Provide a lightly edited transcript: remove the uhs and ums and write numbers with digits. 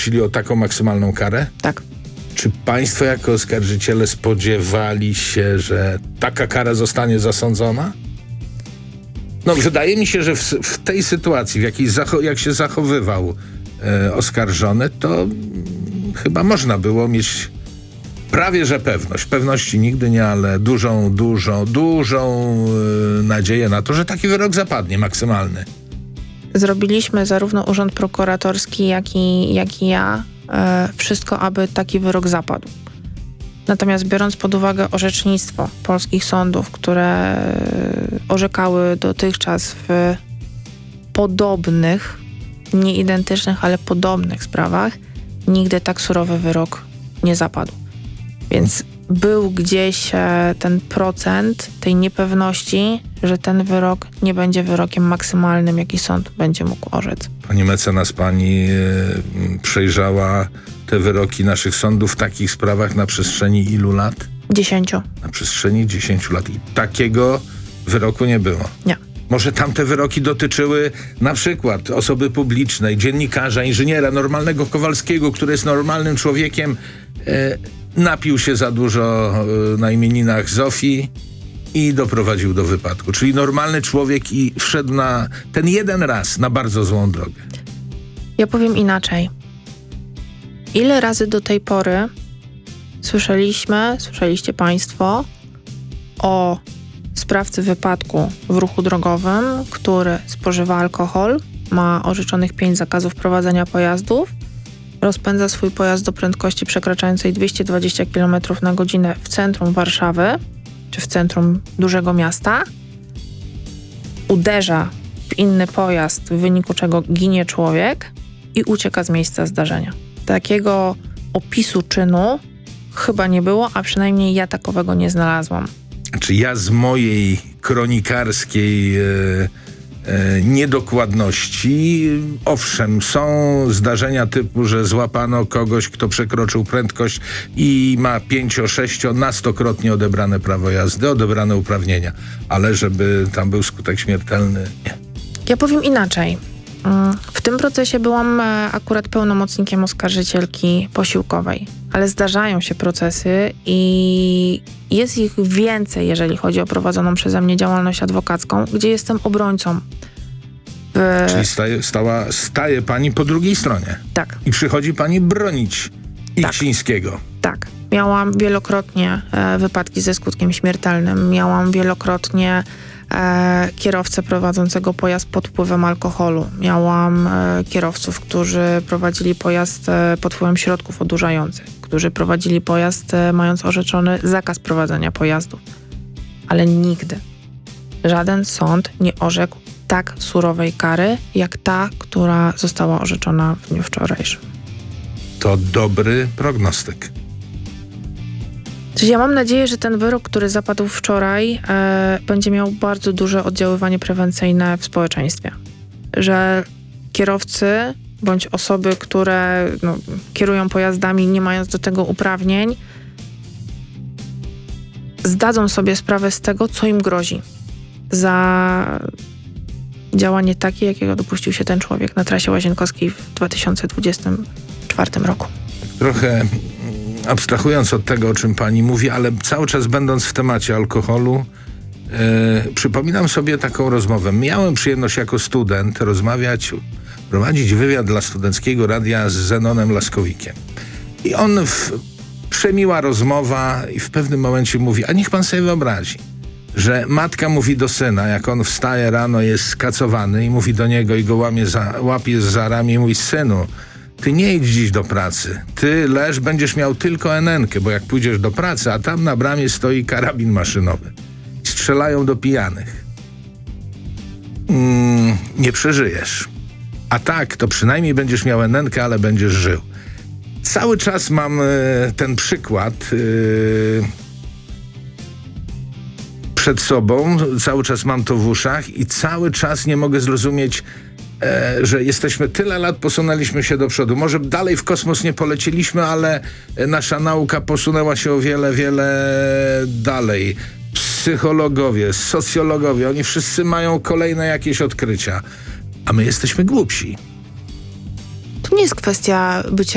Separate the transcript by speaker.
Speaker 1: prosili o taką maksymalną karę?
Speaker 2: Tak.
Speaker 1: Czy państwo jako oskarżyciele spodziewali się, że taka kara zostanie zasądzona? No, wydaje mi się, że w tej sytuacji, w jakiej jak się zachowywał oskarżony, to chyba można było mieć prawie że pewność. Pewności nigdy nie, ale dużą nadzieję na to, że taki wyrok zapadnie, maksymalny.
Speaker 2: Zrobiliśmy zarówno urząd prokuratorski, jak i ja wszystko, aby taki wyrok zapadł. Natomiast biorąc pod uwagę orzecznictwo polskich sądów, które orzekały dotychczas w podobnych, nie identycznych, ale podobnych sprawach, nigdy tak surowy wyrok nie zapadł. Więc był gdzieś ten procent tej niepewności, że ten wyrok nie będzie wyrokiem maksymalnym, jaki sąd będzie mógł orzec.
Speaker 1: Pani mecenas, pani przejrzała te wyroki naszych sądów w takich sprawach na przestrzeni ilu lat?
Speaker 2: 10.
Speaker 1: Na przestrzeni 10 lat. I takiego wyroku nie było.
Speaker 2: Nie.
Speaker 1: Może tamte wyroki dotyczyły na przykład osoby publicznej, dziennikarza, inżyniera, normalnego Kowalskiego, który jest normalnym człowiekiem, napił się za dużo na imieninach Zofii i doprowadził do wypadku. Czyli normalny człowiek i wszedł na ten jeden raz na bardzo złą drogę.
Speaker 2: Ja powiem inaczej. Ile razy do tej pory słyszeliście państwo o sprawcy wypadku w ruchu drogowym, który spożywa alkohol, ma orzeczonych 5 zakazów prowadzenia pojazdów, rozpędza swój pojazd do prędkości przekraczającej 220 km na godzinę w centrum Warszawy, czy w centrum dużego miasta, uderza w inny pojazd, w wyniku czego ginie człowiek i ucieka z miejsca zdarzenia. Takiego opisu czynu chyba nie było, a przynajmniej ja takowego nie znalazłam.
Speaker 1: Znaczy ja z mojej kronikarskiej niedokładności, owszem, są zdarzenia typu, że złapano kogoś, kto przekroczył prędkość i ma 5-6 na 100-krotnie odebrane prawo jazdy, odebrane uprawnienia, ale żeby tam był skutek śmiertelny, nie.
Speaker 2: Ja powiem inaczej. W tym procesie byłam akurat pełnomocnikiem oskarżycielki posiłkowej, ale zdarzają się procesy i jest ich więcej, jeżeli chodzi o prowadzoną przeze mnie działalność adwokacką, gdzie jestem obrońcą.
Speaker 1: Czyli staje pani po drugiej stronie.
Speaker 2: Tak.
Speaker 1: I przychodzi pani bronić Iksińskiego.
Speaker 2: Tak. Miałam wielokrotnie wypadki ze skutkiem śmiertelnym. Miałam wielokrotnie kierowcę prowadzącego pojazd pod wpływem alkoholu. Miałam kierowców, którzy prowadzili pojazd pod wpływem środków odurzających, którzy prowadzili pojazd mając orzeczony zakaz prowadzenia pojazdów. Ale nigdy żaden sąd nie orzekł tak surowej kary, jak ta, która została orzeczona w dniu wczorajszym.
Speaker 1: To dobry prognostyk.
Speaker 2: Czyli ja mam nadzieję, że ten wyrok, który zapadł wczoraj, będzie miał bardzo duże oddziaływanie prewencyjne w społeczeństwie. Że kierowcy bądź osoby, które kierują pojazdami nie mając do tego uprawnień, zdadzą sobie sprawę z tego, co im grozi za działanie takie, jakiego dopuścił się ten człowiek na trasie Łazienkowskiej w 2024 roku.
Speaker 1: Trochę abstrahując od tego, o czym pani mówi, ale cały czas będąc w temacie alkoholu, przypominam sobie taką rozmowę. Miałem przyjemność jako student prowadzić wywiad dla Studenckiego Radia z Zenonem Laskowikiem. I on, przemiła rozmowa i w pewnym momencie mówi, a niech pan sobie wyobrazi, że matka mówi do syna, jak on wstaje rano, jest skacowany i mówi do niego i go łapie za ramię i mówi, synu, ty nie idź dziś do pracy. Ty, leż, będziesz miał tylko enenkę, bo jak pójdziesz do pracy, a tam na bramie stoi karabin maszynowy. Strzelają do pijanych. Nie przeżyjesz. A tak, to przynajmniej będziesz miał enenkę, ale będziesz żył. Cały czas mam ten przykład przed sobą, cały czas mam to w uszach i cały czas nie mogę zrozumieć, że jesteśmy tyle lat, posunęliśmy się do przodu. Może dalej w kosmos nie polecieliśmy, ale nasza nauka posunęła się o wiele, wiele dalej. Psychologowie, socjologowie, oni wszyscy mają kolejne jakieś odkrycia, a my jesteśmy głupsi.
Speaker 2: To nie jest kwestia bycia